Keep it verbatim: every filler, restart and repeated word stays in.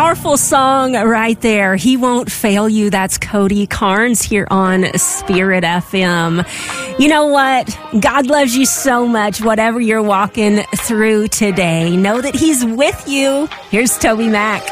Powerful song right there. He Won't Fail You. That's Cody Carnes here on Spirit F M. You know what? God loves you so much, whatever you're walking through today. Know that He's with you. Here's Toby Mac.